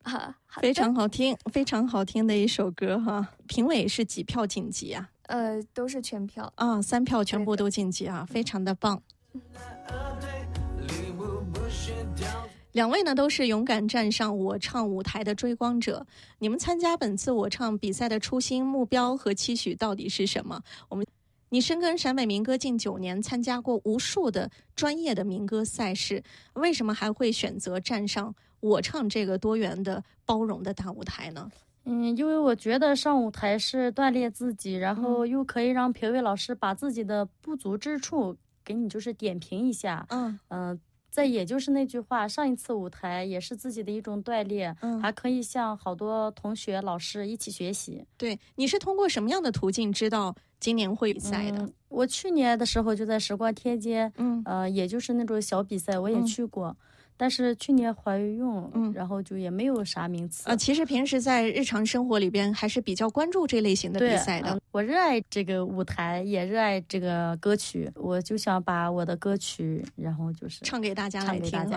非常好听，非常好听的一首歌哈。评委是几票晋级啊？ 都是全票啊，3票全部都晋级啊，非常的棒。两位呢都是勇敢站上我唱舞台的追光者，你们参加本次我唱比赛的初心、目标和期许到底是什么？你深耕陕北民歌近9年，参加过无数的专业的民歌赛事，为什么还会选择站上我唱这个多元的、包容的大舞台呢？ 因为我觉得上舞台是锻炼自己，然后又可以让评委老师把自己的不足之处给你就是点评一下。再也就是那句话，上一次舞台也是自己的一种锻炼，还可以向好多同学老师一起学习。 对，你是通过什么样的途径知道今年会比赛的？ 我去年的时候就在时光天街，也就是那种小比赛我也去过，但是去年怀孕，然后就也没有啥名次。 其实平时在日常生活里边还是比较关注这类型的比赛的。 我热爱这个舞台，也热爱这个歌曲，我就想把我的歌曲，然后就是唱给大家来听。